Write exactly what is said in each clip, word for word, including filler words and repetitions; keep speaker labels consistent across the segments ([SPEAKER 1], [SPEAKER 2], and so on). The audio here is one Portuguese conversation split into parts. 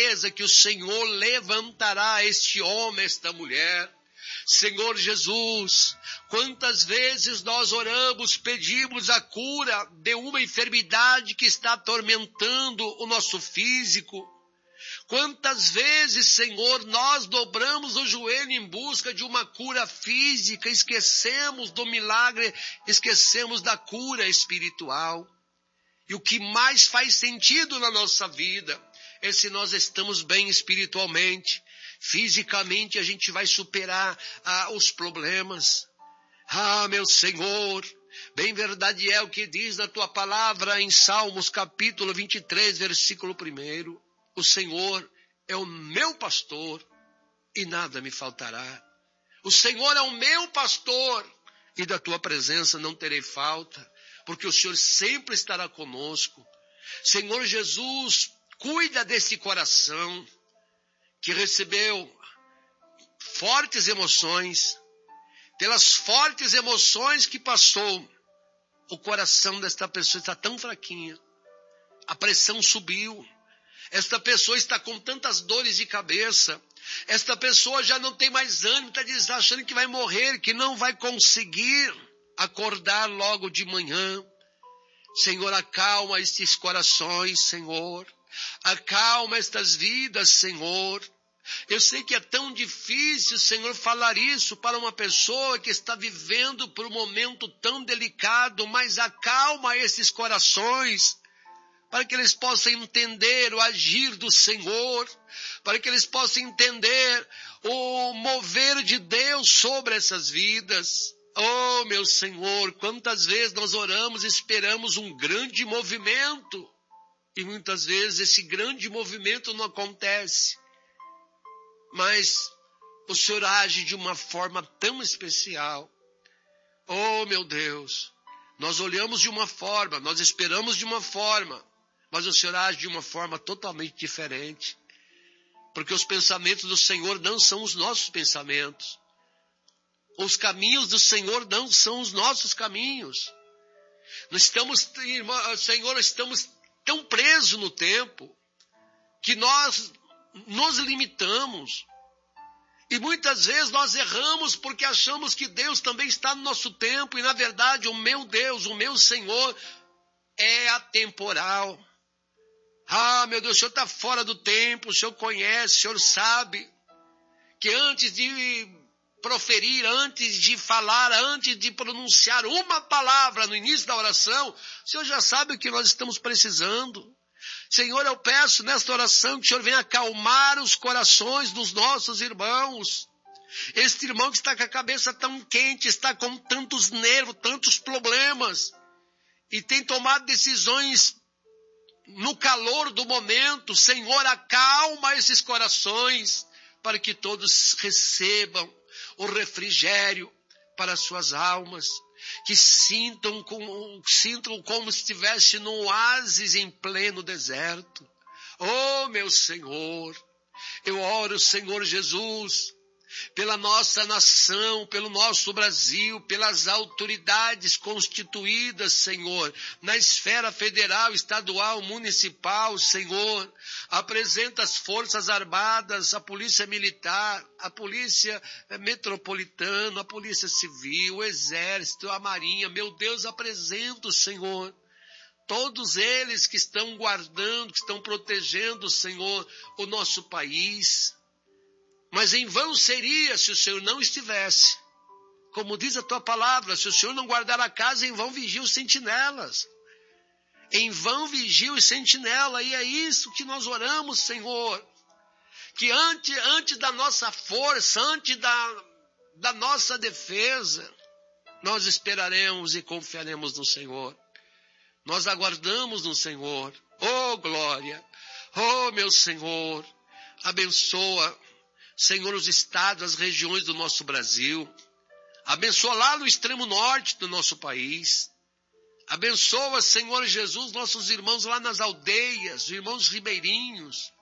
[SPEAKER 1] certeza que o Senhor levantará este homem, esta mulher. Senhor Jesus, quantas vezes nós oramos, pedimos a cura de uma enfermidade que está atormentando o nosso físico. Quantas vezes, Senhor, nós dobramos o joelho em busca de uma cura física, esquecemos do milagre, esquecemos da cura espiritual. E o que mais faz sentido na nossa vida é se nós estamos bem espiritualmente. Fisicamente a gente vai superar ah, os problemas. Ah, meu Senhor, bem verdade é o que diz na tua palavra em Salmos capítulo vinte e três, versículo um. O Senhor é o meu pastor e nada me faltará. O Senhor é o meu pastor e da tua presença não terei falta, porque o Senhor sempre estará conosco. Senhor Jesus, cuida desse coração que recebeu fortes emoções. Pelas fortes emoções que passou, o coração desta pessoa está tão fraquinha. A pressão subiu. Esta pessoa está com tantas dores de cabeça. Esta pessoa já não tem mais ânimo, está achando que vai morrer, que não vai conseguir acordar logo de manhã. Senhor, acalma estes corações, Senhor. Acalma estas vidas, Senhor. Eu sei que é tão difícil, Senhor, falar isso para uma pessoa que está vivendo por um momento tão delicado, mas acalma esses corações, para que eles possam entender o agir do Senhor, para que eles possam entender o mover de Deus sobre essas vidas. Oh, meu Senhor, quantas vezes nós oramos e esperamos um grande movimento, e muitas vezes esse grande movimento não acontece. Mas o Senhor age de uma forma tão especial. Oh, meu Deus, nós olhamos de uma forma, nós esperamos de uma forma, mas o Senhor age de uma forma totalmente diferente. Porque os pensamentos do Senhor não são os nossos pensamentos. Os caminhos do Senhor não são os nossos caminhos. Nós estamos, irmão, Senhor, estamos tão presos no tempo que nós nos limitamos. E muitas vezes nós erramos porque achamos que Deus também está no nosso tempo. E na verdade o meu Deus, o meu Senhor é atemporal. Ah, meu Deus, o Senhor está fora do tempo, o Senhor conhece, o Senhor sabe que antes de proferir, antes de falar, antes de pronunciar uma palavra no início da oração, o Senhor já sabe o que nós estamos precisando. Senhor, eu peço nesta oração que o Senhor venha acalmar os corações dos nossos irmãos. Este irmão que está com a cabeça tão quente, está com tantos nervos, tantos problemas, e tem tomado decisões no calor do momento. Senhor, acalma esses corações, para que todos recebam o refrigério para as suas almas, que sintam como, sintam como se estivesse num oásis em pleno deserto. Oh, meu Senhor, eu oro, Senhor Jesus, pela nossa nação, pelo nosso Brasil, pelas autoridades constituídas, Senhor, na esfera federal, estadual, municipal, Senhor. Apresenta as forças armadas, a polícia militar, a polícia metropolitana, a polícia civil, o exército, a marinha. Meu Deus, apresento, Senhor, todos eles que estão guardando, que estão protegendo, Senhor, o nosso país. Mas em vão seria se o Senhor não estivesse. Como diz a tua palavra, se o Senhor não guardar a casa, em vão vigiam os sentinelas. Em vão vigiam os sentinelas. E é isso que nós oramos, Senhor. Que antes, antes da nossa força, antes da, da nossa defesa, nós esperaremos e confiaremos no Senhor. Nós aguardamos no Senhor. Oh, glória! Oh, meu Senhor! Abençoa, Senhor, os estados, as regiões do nosso Brasil. Abençoa lá no extremo norte do nosso país. Abençoa, Senhor Jesus, nossos irmãos lá nas aldeias, os irmãos ribeirinhos,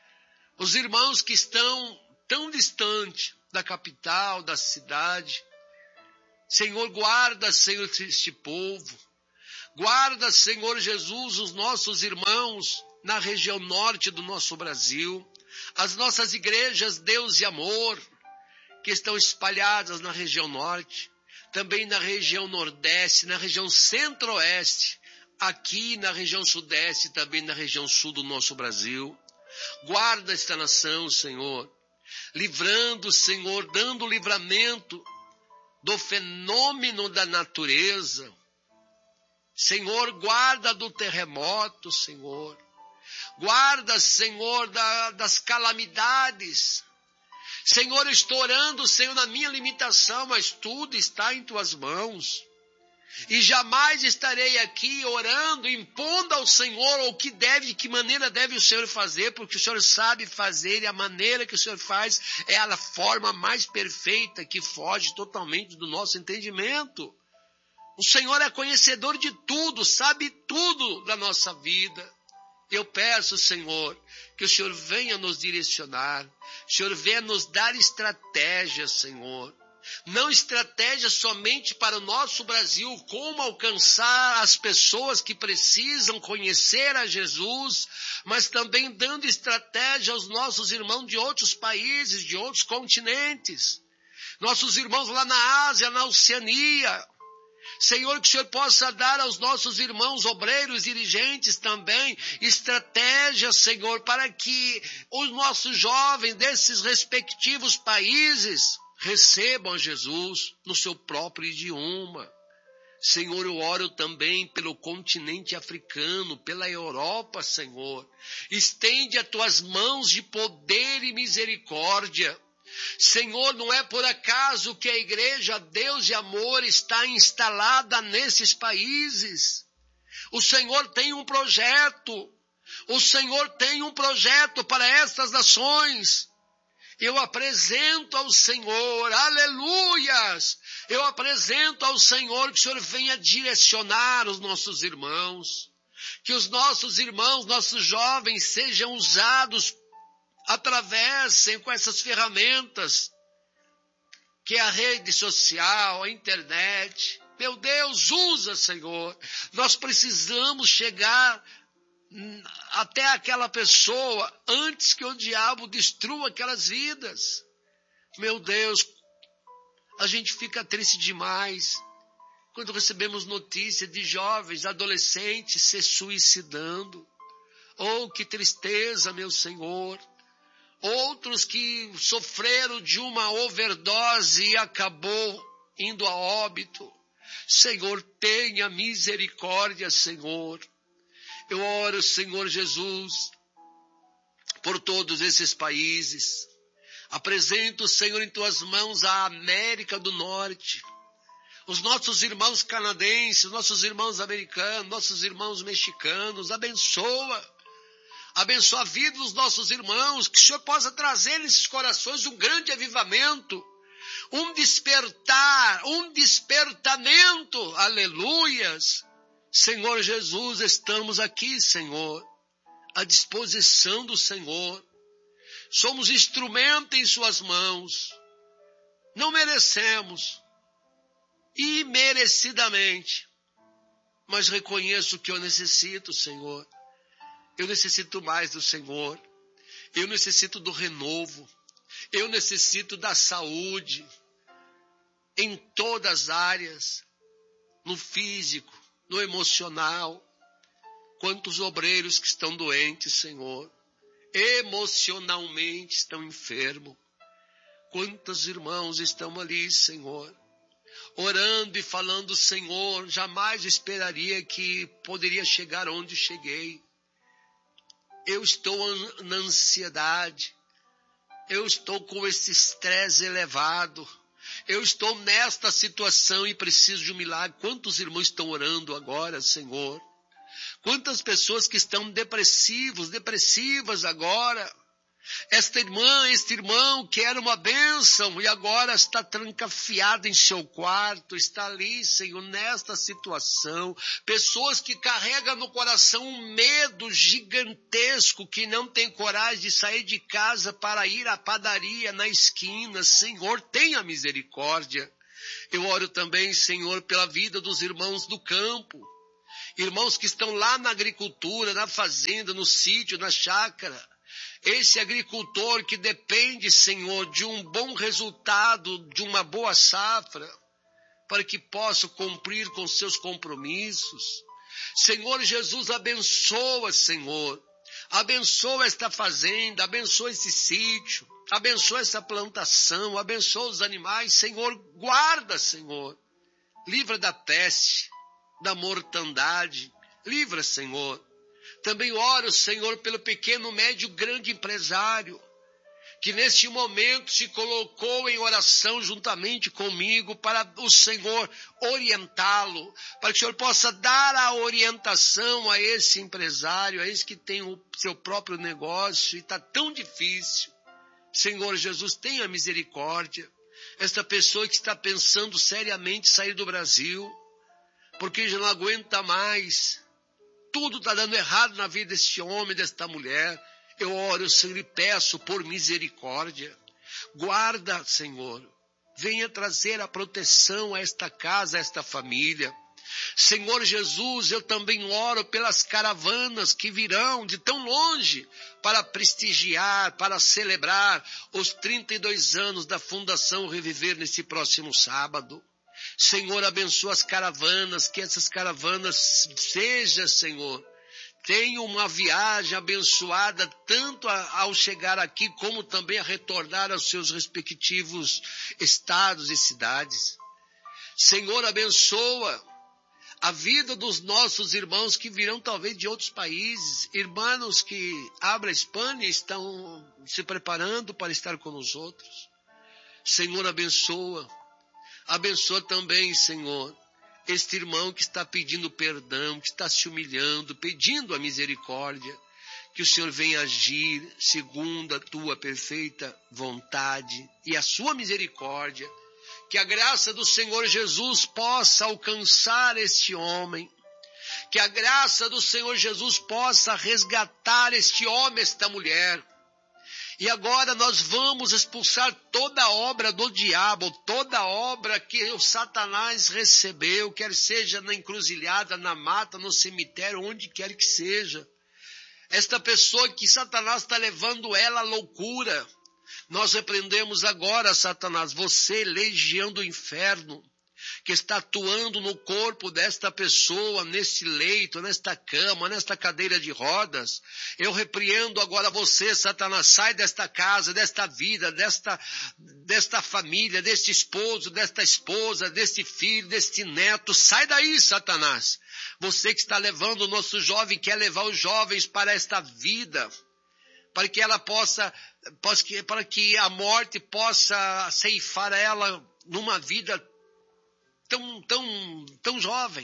[SPEAKER 1] os irmãos que estão tão distante da capital, da cidade. Senhor, guarda, Senhor, este povo. Guarda, Senhor Jesus, os nossos irmãos na região norte do nosso Brasil, as nossas igrejas Deus e Amor, que estão espalhadas na região norte, também na região nordeste, na região centro-oeste, aqui na região sudeste e também na região sul do nosso Brasil. Guarda esta nação, Senhor, livrando, Senhor, dando livramento do fenômeno da natureza. Senhor, guarda do terremoto, Senhor. Guarda, Senhor, da, das calamidades. Senhor, estou orando, Senhor, na minha limitação, mas tudo está em tuas mãos. E jamais estarei aqui orando, impondo ao Senhor o que deve, de que maneira deve o Senhor fazer, porque o Senhor sabe fazer e a maneira que o Senhor faz é a forma mais perfeita que foge totalmente do nosso entendimento. O Senhor é conhecedor de tudo, sabe tudo da nossa vida. Eu peço, Senhor, que o Senhor venha nos direcionar, o Senhor venha nos dar estratégia, Senhor. Não estratégia somente para o nosso Brasil, como alcançar as pessoas que precisam conhecer a Jesus, mas também dando estratégia aos nossos irmãos de outros países, de outros continentes. Nossos irmãos lá na Ásia, na Oceania. Senhor, que o Senhor possa dar aos nossos irmãos obreiros, dirigentes também, estratégias, Senhor, para que os nossos jovens desses respectivos países recebam Jesus no seu próprio idioma. Senhor, eu oro também pelo continente africano, pela Europa, Senhor. Estende as tuas mãos de poder e misericórdia. Senhor, não é por acaso que a igreja Deus e Amor está instalada nesses países. O Senhor tem um projeto. O Senhor tem um projeto para estas nações. Eu apresento ao Senhor, aleluias, eu apresento ao Senhor que o Senhor venha direcionar os nossos irmãos, que os nossos irmãos, nossos jovens sejam usados, atravessem com essas ferramentas, que é a rede social, a internet. Meu Deus, usa, Senhor, nós precisamos chegar até aquela pessoa antes que o diabo destrua aquelas vidas. Meu Deus, a gente fica triste demais quando recebemos notícias de jovens, adolescentes se suicidando. Oh, que tristeza, meu Senhor. Outros que sofreram de uma overdose e acabou indo a óbito. Senhor, tenha misericórdia, Senhor. Eu oro, Senhor Jesus, por todos esses países. Apresento, Senhor, em tuas mãos a América do Norte, os nossos irmãos canadenses, nossos irmãos americanos, nossos irmãos mexicanos. Abençoa, abençoa a vida dos nossos irmãos, que o Senhor possa trazer nesses corações um grande avivamento, um despertar, um despertamento, aleluias. Senhor Jesus, estamos aqui, Senhor, à disposição do Senhor. Somos instrumento em suas mãos. Não merecemos, imerecidamente, mas reconheço que eu necessito, Senhor. Eu necessito mais do Senhor. Eu necessito do renovo. Eu necessito da saúde em todas as áreas, no físico, no emocional. Quantos obreiros que estão doentes, Senhor, emocionalmente estão enfermos. Quantos irmãos estão ali, Senhor, orando e falando, Senhor, jamais esperaria que poderia chegar onde cheguei. Eu estou na ansiedade, eu estou com esse estresse elevado, eu estou nesta situação e preciso de um milagre. Quantos irmãos estão orando agora, Senhor? Quantas pessoas que estão depressivos, depressivas agora? Esta irmã, este irmão que era uma bênção e agora está trancafiado em seu quarto, está ali, Senhor, nesta situação. Pessoas que carregam no coração um medo gigantesco, que não tem coragem de sair de casa para ir à padaria na esquina. Senhor, tenha misericórdia. Eu oro também, Senhor, pela vida dos irmãos do campo. irmãos que estão lá na agricultura, na fazenda, no sítio, na chácara. Esse agricultor que depende, Senhor, de um bom resultado, de uma boa safra, para que possa cumprir com seus compromissos. Senhor Jesus, abençoa, Senhor. Abençoa esta fazenda, abençoa esse sítio, abençoa essa plantação, abençoa os animais. Senhor, guarda, Senhor. Livra da peste, da mortandade. Livra, Senhor. Também oro, Senhor, pelo pequeno, médio, grande empresário, que neste momento se colocou em oração juntamente comigo para o Senhor orientá-lo, para que o Senhor possa dar a orientação a esse empresário, a esse que tem o seu próprio negócio e está tão difícil. Senhor Jesus, tenha misericórdia. Esta pessoa que está pensando seriamente em sair do Brasil, porque já não aguenta mais. Tudo está dando errado na vida deste homem, desta mulher. Eu oro, Senhor, e peço por misericórdia. Guarda, Senhor. Venha trazer a proteção a esta casa, a esta família. Senhor Jesus, eu também oro pelas caravanas que virão de tão longe para prestigiar, para celebrar os trinta e dois anos da Fundação Reviver nesse próximo sábado. Senhor, abençoa as caravanas, que essas caravanas sejam, Senhor, tenham uma viagem abençoada, tanto a, ao chegar aqui, como também a retornar aos seus respectivos estados e cidades. Senhor, abençoa a vida dos nossos irmãos que virão talvez de outros países, irmãos que habla Espanha estão se preparando para estar com os outros. Senhor, abençoa. Abençoa também, Senhor, este irmão que está pedindo perdão, que está se humilhando, pedindo a misericórdia, que o Senhor venha agir segundo a tua perfeita vontade e a sua misericórdia, que a graça do Senhor Jesus possa alcançar este homem, que a graça do Senhor Jesus possa resgatar este homem, esta mulher. E agora nós vamos expulsar toda a obra do diabo, toda a obra que o Satanás recebeu, quer seja na encruzilhada, na mata, no cemitério, onde quer que seja. Esta pessoa que Satanás está levando ela à loucura. Nós repreendemos agora, Satanás, você, legião do inferno, que está atuando no corpo desta pessoa, nesse leito, nesta cama, nesta cadeira de rodas. Eu repreendo agora você, Satanás, sai desta casa, desta vida, desta, desta família, deste esposo, desta esposa, deste filho, deste neto. Sai daí, Satanás. Você que está levando o nosso jovem, quer levar os jovens para esta vida, para que ela possa, para que a morte possa ceifar ela numa vida tão, tão, tão jovem.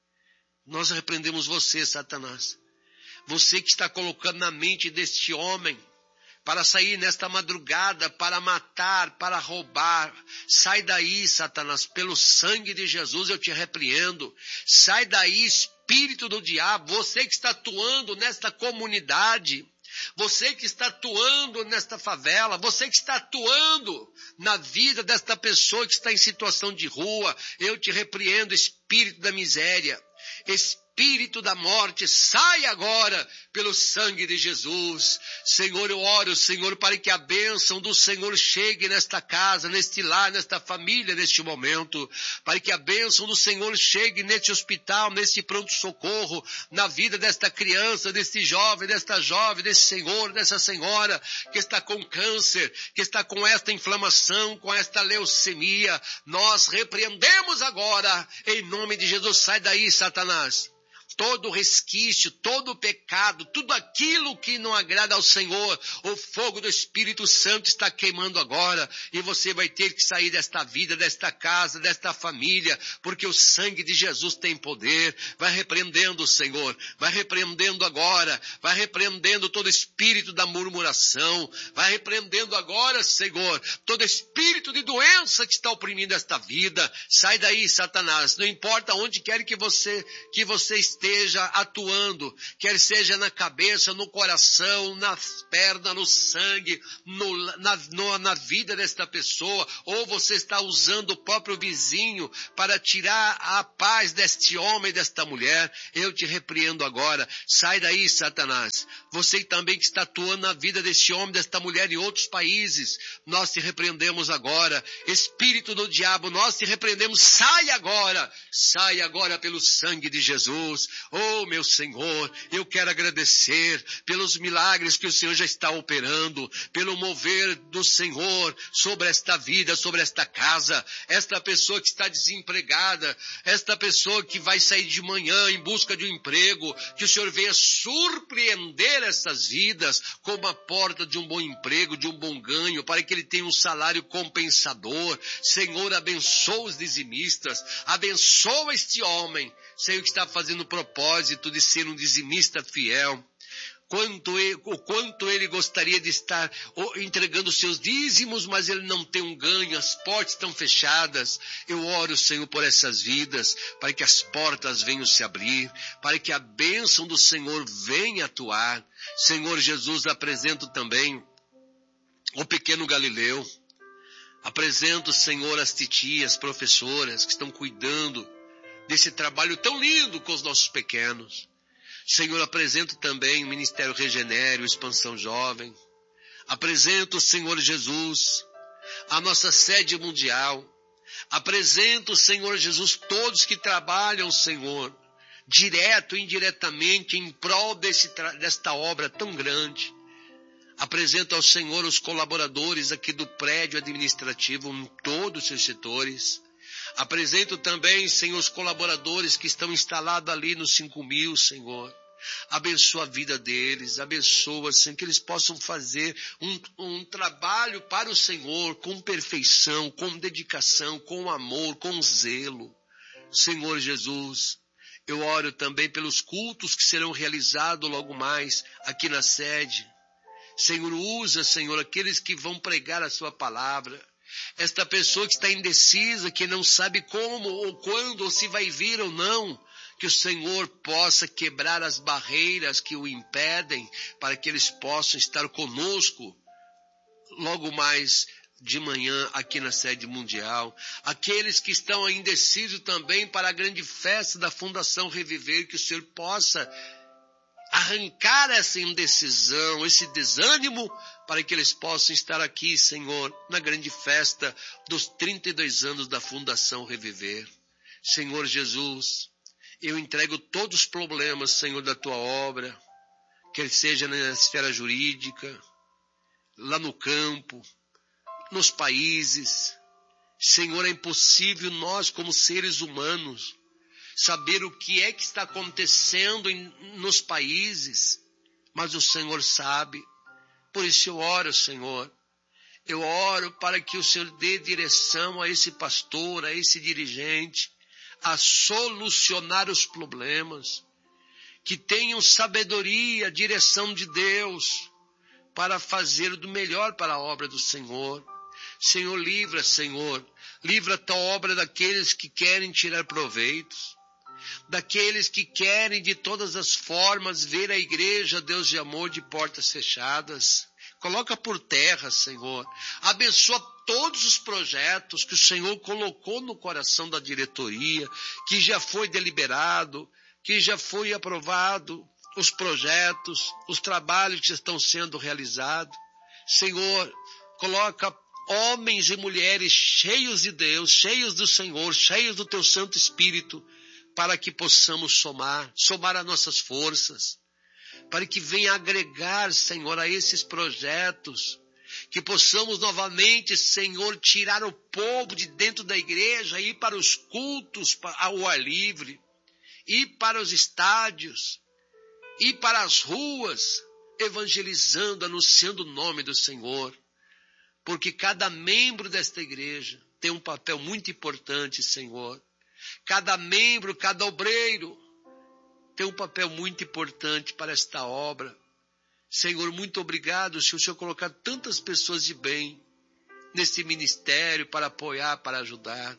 [SPEAKER 1] Nós repreendemos você, Satanás. Você que está colocando na mente deste homem para sair nesta madrugada, para matar, para roubar. Sai daí, Satanás, pelo sangue de Jesus eu te repreendo. Sai daí, espírito do diabo, você que está atuando nesta comunidade, você que está atuando nesta favela, você que está atuando na vida desta pessoa que está em situação de rua, eu te repreendo, espírito da miséria, espírito da morte, sai agora pelo sangue de Jesus. Senhor, eu oro, Senhor, para que a bênção do Senhor chegue nesta casa, neste lar, nesta família, neste momento, para que a bênção do Senhor chegue neste hospital, neste pronto-socorro, na vida desta criança, deste jovem, desta jovem, desse senhor, dessa senhora que está com câncer, que está com esta inflamação, com esta leucemia. Nós repreendemos agora, em nome de Jesus. Sai daí, Satanás. Todo resquício, todo pecado, tudo aquilo que não agrada ao Senhor, o fogo do Espírito Santo está queimando agora, e você vai ter que sair desta vida, desta casa, desta família, porque o sangue de Jesus tem poder. Vai repreendendo, Senhor, vai repreendendo agora, vai repreendendo todo espírito da murmuração, vai repreendendo agora, Senhor, todo espírito de doença que está oprimindo esta vida. Sai daí, Satanás, não importa onde quer que você, que você esteja, esteja atuando, quer seja na cabeça, no coração, nas pernas, no sangue, no, na, no, na vida desta pessoa, ou você está usando o próprio vizinho para tirar a paz deste homem, desta mulher, eu te repreendo agora. Sai daí, Satanás. Você também que está atuando na vida deste homem, desta mulher em outros países, nós te repreendemos agora. Espírito do diabo, nós te repreendemos. Sai agora, sai agora pelo sangue de Jesus. Oh, meu Senhor, eu quero agradecer pelos milagres que o Senhor já está operando, pelo mover do Senhor sobre esta vida, sobre esta casa, esta pessoa que está desempregada, esta pessoa que vai sair de manhã em busca de um emprego, que o Senhor venha surpreender essas vidas com uma porta de um bom emprego, de um bom ganho, para que ele tenha um salário compensador. Senhor, abençoa os dizimistas, abençoa este homem, Senhor, que está fazendo o propósito de ser um dizimista fiel. Quanto ele, o quanto ele gostaria de estar entregando seus dízimos, mas ele não tem um ganho, as portas estão fechadas. Eu oro, Senhor, por essas vidas, para que as portas venham se abrir, para que a bênção do Senhor venha atuar. Senhor Jesus, apresento também o pequeno Galileu. Apresento, Senhor, as titias, professoras que estão cuidando desse trabalho tão lindo com os nossos pequenos. Senhor, apresento também o Ministério Regenero, Expansão Jovem. Apresento, Senhor Jesus, a nossa sede mundial. Apresento, Senhor Jesus, todos que trabalham, Senhor, direto e indiretamente em prol desse, desta obra tão grande. Apresento ao Senhor os colaboradores aqui do prédio administrativo em todos os seus setores. Apresento também, Senhor, os colaboradores que estão instalados ali nos cinco mil, Senhor. Abençoa a vida deles, abençoa, Senhor, que eles possam fazer um, um trabalho para o Senhor com perfeição, com dedicação, com amor, com zelo. Senhor Jesus, eu oro também pelos cultos que serão realizados logo mais aqui na sede. Senhor, usa, Senhor, aqueles que vão pregar a sua palavra. Esta pessoa que está indecisa, que não sabe como ou quando, ou se vai vir ou não, que o Senhor possa quebrar as barreiras que o impedem, para que eles possam estar conosco logo mais de manhã aqui na sede mundial. Aqueles que estão indecisos também para a grande festa da Fundação Reviver, que o Senhor possa arrancar essa indecisão, esse desânimo, para que eles possam estar aqui, Senhor, na grande festa dos trinta e dois anos da Fundação Reviver. Senhor Jesus, eu entrego todos os problemas, Senhor, da tua obra, quer seja na esfera jurídica, lá no campo, nos países. Senhor, é impossível nós, como seres humanos, saber o que é que está acontecendo em, nos países, mas o Senhor sabe. Por isso eu oro, Senhor, eu oro para que o Senhor dê direção a esse pastor, a esse dirigente, a solucionar os problemas, que tenham sabedoria, direção de Deus, para fazer do melhor para a obra do Senhor. Senhor, livra, Senhor, livra a tua obra daqueles que querem tirar proveitos, daqueles que querem de todas as formas ver a igreja, Deus de amor, de portas fechadas. Coloca por terra, Senhor. Abençoa todos os projetos que o Senhor colocou no coração da diretoria, que já foi deliberado, que já foi aprovado, os projetos, os trabalhos que estão sendo realizados. Senhor, coloca homens e mulheres cheios de Deus, cheios do Senhor, cheios do teu Santo Espírito, para que possamos somar, somar as nossas forças, para que venha agregar, Senhor, a esses projetos, que possamos novamente, Senhor, tirar o povo de dentro da igreja, ir para os cultos ao ar livre, ir para os estádios, ir para as ruas, evangelizando, anunciando o nome do Senhor, porque cada membro desta igreja tem um papel muito importante, Senhor. Cada membro, cada obreiro tem um papel muito importante para esta obra. Senhor, muito obrigado, se o Senhor colocar tantas pessoas de bem nesse ministério para apoiar, para ajudar.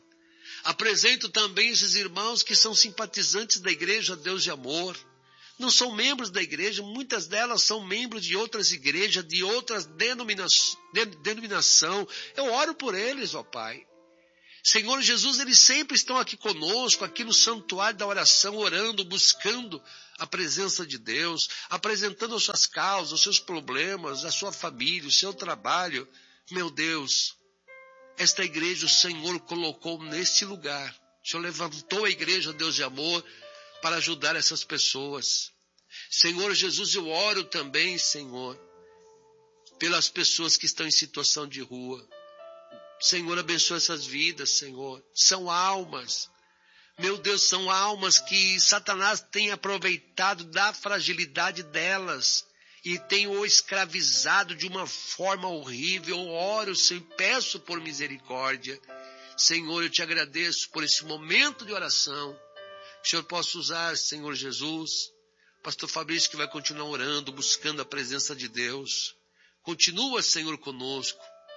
[SPEAKER 1] Apresento também esses irmãos que são simpatizantes da igreja Deus de Amor. Não são membros da igreja, muitas delas são membros de outras igrejas, de outras denominação. denominação. Eu oro por eles, ó Pai. Senhor Jesus, eles sempre estão aqui conosco, aqui no santuário da oração, orando, buscando a presença de Deus, apresentando as suas causas, os seus problemas, a sua família, o seu trabalho. Meu Deus, esta igreja o Senhor colocou neste lugar. O Senhor levantou a igreja Deus de Amor para ajudar essas pessoas. Senhor Jesus, eu oro também, Senhor, pelas pessoas que estão em situação de rua. Senhor, abençoa essas vidas, Senhor. São almas. Meu Deus, são almas que Satanás tem aproveitado da fragilidade delas e tem o escravizado de uma forma horrível. Eu oro, Senhor, peço por misericórdia. Senhor, eu te agradeço por esse momento de oração. Que o Senhor possa usar, Senhor Jesus, pastor Fabrício, que vai continuar orando, buscando a presença de Deus. Continua, Senhor, conosco.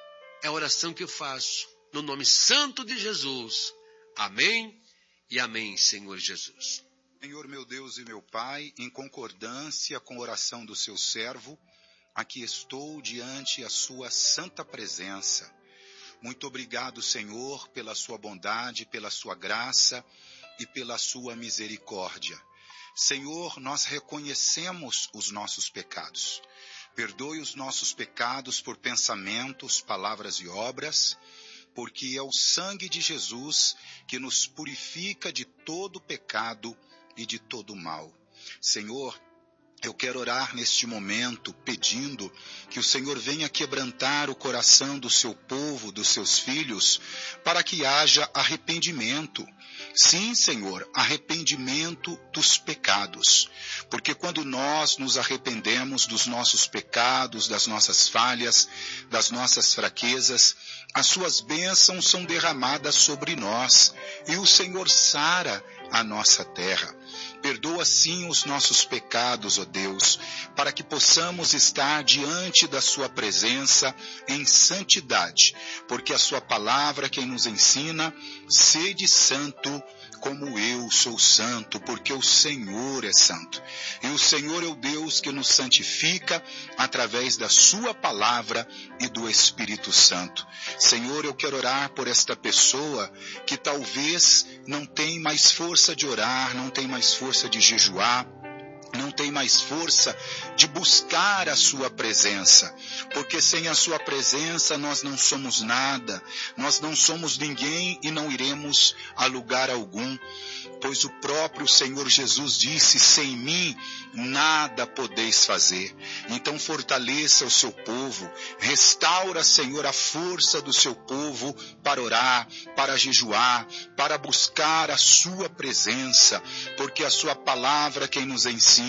[SPEAKER 1] É a oração que eu faço, no nome santo de Jesus. Amém e amém, Senhor Jesus.
[SPEAKER 2] Senhor, meu Deus e meu Pai, em concordância com a oração do seu servo, aqui estou diante a sua santa presença. Muito obrigado, Senhor, pela sua bondade, pela sua graça e pela sua misericórdia. Senhor, nós reconhecemos os nossos pecados. Perdoe os nossos pecados por pensamentos, palavras e obras, porque é o sangue de Jesus que nos purifica de todo pecado e de todo mal. Senhor, eu quero orar neste momento pedindo que o Senhor venha quebrantar o coração do seu povo, dos seus filhos, para que haja arrependimento. Sim, Senhor, arrependimento dos pecados. Porque quando nós nos arrependemos dos nossos pecados, das nossas falhas, das nossas fraquezas, as suas bênçãos são derramadas sobre nós e o Senhor sara a nossa terra. Perdoa sim os nossos pecados, ó Deus, para que possamos estar diante da sua presença em santidade, porque a sua palavra quem nos ensina, sede santo como eu sou santo, porque o Senhor é santo. E o Senhor é o Deus que nos santifica através da sua palavra e do Espírito Santo. Senhor, eu quero orar por esta pessoa que talvez não tem mais força de orar, não tem mais força de jejuar, não tem mais força de buscar a sua presença, porque sem a sua presença nós não somos nada, nós não somos ninguém e não iremos a lugar algum, pois o próprio Senhor Jesus disse, sem mim nada podeis fazer. Então fortaleça o seu povo, restaura, Senhor, a força do seu povo para orar, para jejuar, para buscar a sua presença, porque a sua palavra quem nos ensina,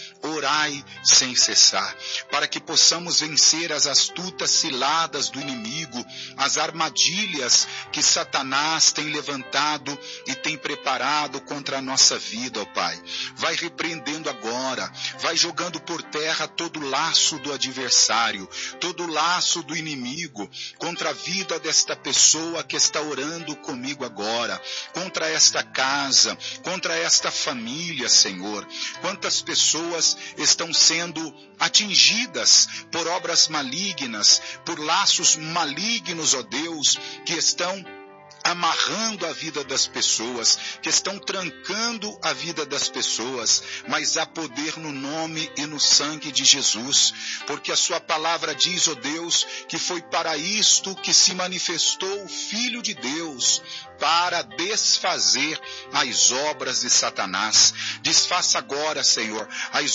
[SPEAKER 2] orai sem cessar, para que possamos vencer as astutas ciladas do inimigo, as armadilhas que Satanás tem levantado e tem preparado contra a nossa vida, ó Pai. Vai repreendendo agora, vai jogando por terra todo laço do adversário, todo laço do inimigo contra a vida desta pessoa que está orando comigo agora, contra esta casa, contra esta família, Senhor. Quantas pessoas estão sendo atingidas por obras malignas, por laços malignos, ó Deus, que estão amarrando a vida das pessoas, que estão trancando a vida das pessoas, mas há poder no nome e no sangue de Jesus, porque a sua palavra diz, ó Deus, que foi para isto que se manifestou o Filho de Deus, para desfazer as obras de Satanás. Desfaça agora, Senhor, as